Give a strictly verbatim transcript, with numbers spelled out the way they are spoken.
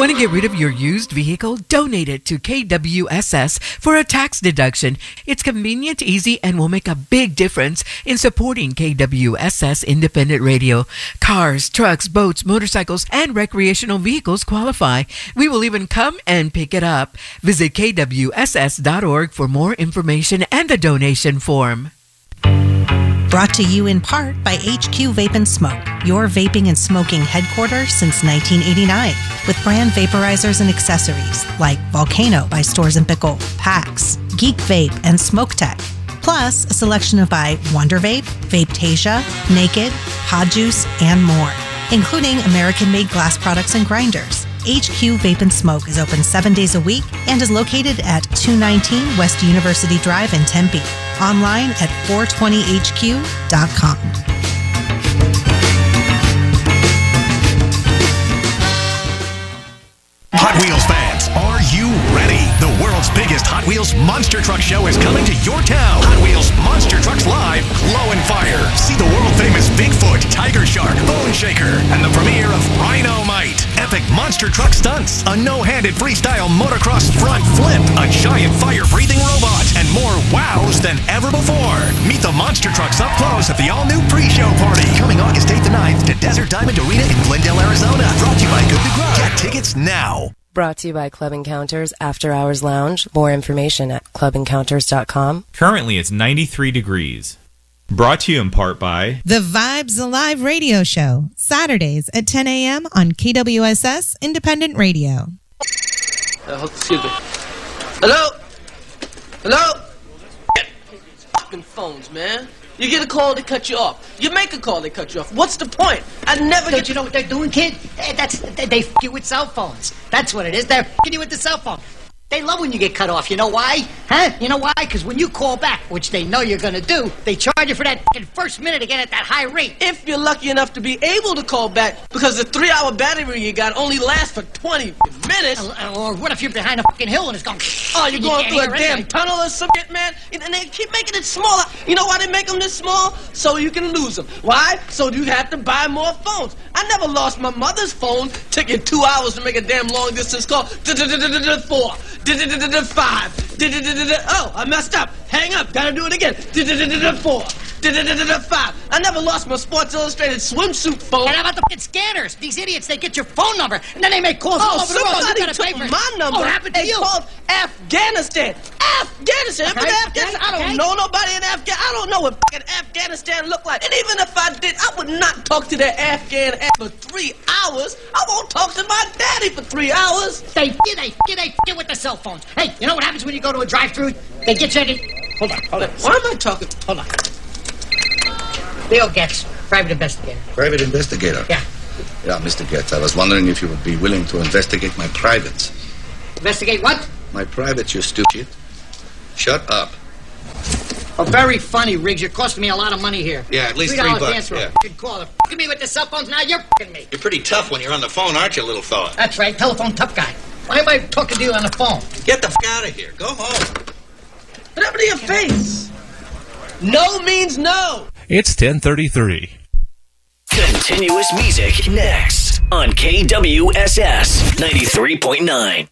Want to get rid of your used vehicle? Donate it to K W S S for a tax deduction. It's convenient, easy, and will make a big difference in supporting K W S S Independent Radio. Cars, trucks, boats, motorcycles, and recreational vehicles qualify. We will even come and pick it up. Visit K W S S dot org for more information and the donation form. Brought to you in part by H Q Vape and Smoke, your vaping and smoking headquarters since nineteen eighty-nine, with brand vaporizers and accessories like Volcano by Stores and Pickle, PAX, Geek Vape, and Smoke Tech. Plus, a selection of by Wonder Vape, Vapetasia, Naked, Pod Juice, and more, including American-made glass products and grinders. H Q Vape and Smoke is open seven days a week and is located at two nineteen West University Drive in Tempe. Online at four twenty H Q dot com. Hot Wheels fans, are you ready? The world's biggest Hot Wheels Monster Truck Show is coming to your town. Hot Wheels Monster Trucks Live, Glow and Fire. See the world-famous Bigfoot, Tiger Shark, Bone Shaker, and the premiere of Rhino-Mite. Epic monster truck stunts, a no-handed freestyle motocross front flip, a giant fire-breathing robot, and more wows than ever before. Meet the monster trucks up close at the all-new pre-show party. Coming August eighth and ninth to Desert Diamond Arena in Glendale, Arizona. Brought to you by Good to Grow. Get tickets now. Brought to you by Club Encounters After Hours Lounge. More information at club encounters dot com. Currently, it's ninety-three degrees. Brought to you in part by The Vibes Alive Radio Show, Saturdays at ten a.m. on K W S S Independent Radio. Uh, excuse me. Hello? Hello? Fucking phones, man. You get a call, they cut you off. You make a call, they cut you off. What's the point? I never Don't get... you know what they're doing, kid? Eh, That's they, they f you with cell phones. That's what it is. They're f***ing you with the cell phone. They love when you get cut off. You know why? Huh? You know why? Because when you call back, which they know you're going to do, they charge you for that f***ing first minute again at that high rate. If you're lucky enough to be able to call back, because the three-hour battery you got only lasts for twenty minutes. Uh, or what if you're behind a f***ing hill and it's going... Oh, you're you going can't through a hear damn anything. tunnel or some shit, man? And they keep making it smaller. You know why they make them this small? So you can lose them. Why? So you have to buy more phones. I never lost my mother's phone. Took you two hours to make a damn long-distance call. Four. Five. Oh, I messed up. Hang up. Gotta do it again. Four. Five. I never lost my Sports Illustrated swimsuit phone. And how about the f***ing scanners? These idiots, they get your phone number, and then they make calls all Oh, over the world. You somebody gotta pay took for it. my number. Oh, what happened to They you? called Afghanistan. Afghanistan. Okay, Remember Afghanistan? okay, I don't okay. know nobody in Afghanistan. I don't know what fucking Afghanistan looked like. And even if I did, I would not talk to that Afghan ass for three hours. I won't talk to my daddy for three hours. They f you, they f you, they f you with the cell phones. Hey, you know what happens when you go to a drive-thru? They get you... Hold on, hold on. Why am I talking? Hold on. Bill Getz, private investigator. Private investigator? Yeah. Yeah, Mister Getz, I was wondering if you would be willing to investigate my privates. Investigate what? My privates, you stupid. Shut up. Oh, very funny, Riggs. You're costing me a lot of money here. Yeah, at least three three dollars bucks, to answer yeah. a f***ing call. They're f***ing me with the cell phones. Now you're f***ing me. You're pretty tough when you're on the phone, aren't you, little fella? That's right. Telephone tough guy. Why am I talking to you on the phone? Get the f*** out of here. Go home. What happened to your face? No means no. It's ten thirty-three. Continuous music next on K W S S ninety-three point nine.